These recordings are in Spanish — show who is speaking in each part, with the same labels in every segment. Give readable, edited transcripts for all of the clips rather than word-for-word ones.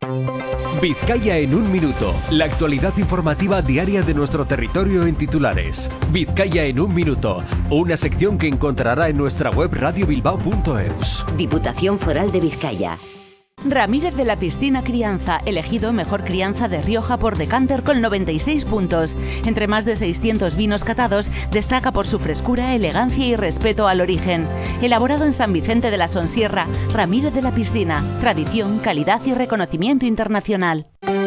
Speaker 1: Vizcaya en un minuto. La actualidad informativa diaria de nuestro territorio en titulares. Vizcaya en un minuto. Una sección que encontrará en nuestra web radiobilbao.eus.
Speaker 2: Diputación Foral de Vizcaya.
Speaker 3: Ramírez de la Piscina Crianza, elegido mejor crianza de Rioja por Decanter con 96 puntos. Entre más de 600 vinos catados, destaca por su frescura, elegancia y respeto al origen. Elaborado en San Vicente de la Sonsierra, Ramírez de la Piscina. Tradición, calidad y reconocimiento internacional.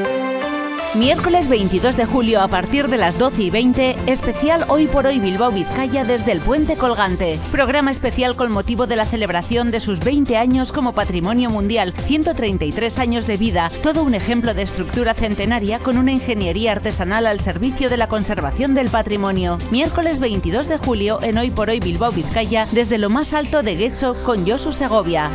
Speaker 3: Miércoles 22 de julio a partir de las 12:20, especial Hoy por Hoy Bilbao Vizcaya desde el Puente Colgante. Programa especial con motivo de la celebración de sus 20 años como Patrimonio Mundial, 133 años de vida, todo un ejemplo de estructura centenaria con una ingeniería artesanal al servicio de la conservación del patrimonio. Miércoles 22 de julio en Hoy por Hoy Bilbao Vizcaya desde lo más alto de Getxo con Josu Segovia.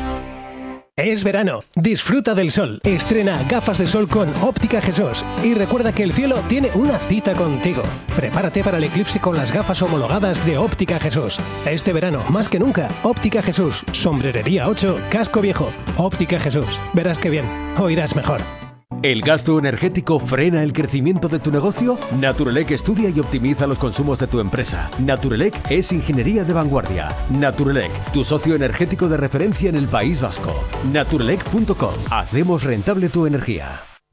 Speaker 4: Es verano, disfruta del sol, estrena gafas de sol con Óptica Jesús y recuerda que el cielo tiene una cita contigo. Prepárate para el eclipse con las gafas homologadas de Óptica Jesús. Este verano, más que nunca, Óptica Jesús, Sombrerería 8, Casco Viejo. Óptica Jesús, verás que bien, oirás mejor.
Speaker 1: ¿El gasto energético frena el crecimiento de tu negocio? Naturelec estudia y optimiza los consumos de tu empresa. Naturelec es ingeniería de vanguardia. Naturelec, tu socio energético de referencia en el País Vasco. Naturelec.com. Hacemos rentable tu energía.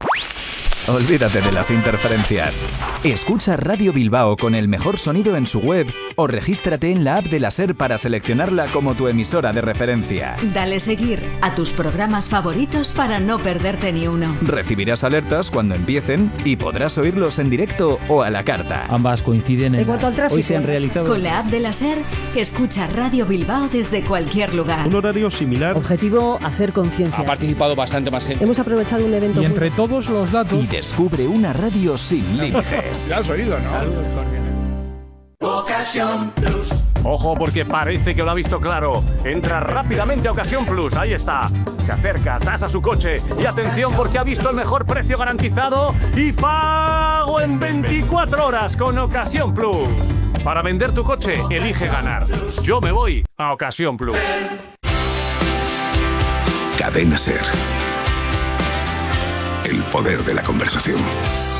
Speaker 5: Olvídate de las interferencias. Escucha Radio Bilbao con el mejor sonido en su web o regístrate en la app de la SER para seleccionarla como tu emisora de referencia.
Speaker 6: Dale seguir a tus programas favoritos para no perderte ni uno.
Speaker 5: Recibirás alertas cuando empiecen y podrás oírlos en directo o a la carta.
Speaker 7: Ambas coinciden en
Speaker 8: hoy se han realizado.
Speaker 6: Con la app de la SER, escucha Radio Bilbao desde cualquier lugar.
Speaker 9: Un horario similar.
Speaker 8: Objetivo, hacer conciencia.
Speaker 10: Ha participado bastante más gente.
Speaker 8: Hemos aprovechado un evento.
Speaker 7: Y entre todos los datos.
Speaker 5: Y descubre una radio sin límites.
Speaker 10: Ya has oído, ¿no?
Speaker 11: Saludos cordiales.
Speaker 12: Ocasión Plus.
Speaker 13: Ojo porque parece que lo ha visto claro. Entra rápidamente a Ocasión Plus, ahí está. Se acerca, tasa su coche y atención porque ha visto el mejor precio garantizado y pago en 24 horas con Ocasión Plus. Para vender tu coche, elige ganar. Yo me voy a Ocasión Plus.
Speaker 14: Cadena SER. El poder de la conversación.